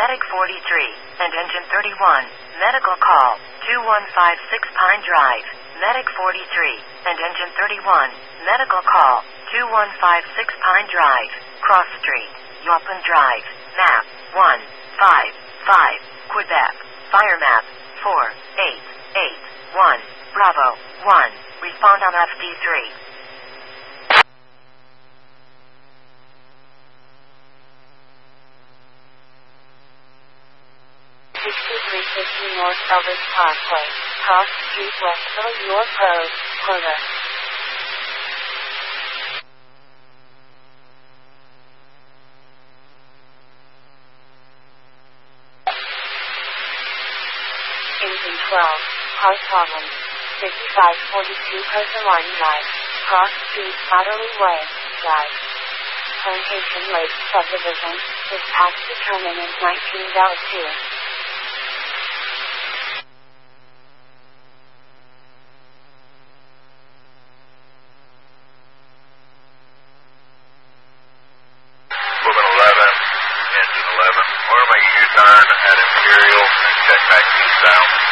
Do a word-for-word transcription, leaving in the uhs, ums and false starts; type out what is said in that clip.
Medic forty-three, and Engine thirty-one. Medical call, two one five six Pine Drive. Medic forty-three, and Engine thirty-one. Medical call, two one five six Pine Drive. Cross Street, Yoplin Drive. Map, one five five, Quebec. Fire map, four eight eight one. Bravo, one. Respond on F D three. sixty-three fifty North Elvis Parkway, Cross Street Westville, York Road, Porter. Engine twelve, car problem. fifty-five forty-two Costa Martin Drive, Cross Street, Otterley Way, Drive. Plantation Lake Subdivision, dispatch to terminus nineteen Delta two. eleven, engine eleven. We're making a U-turn at Imperial and check back east south.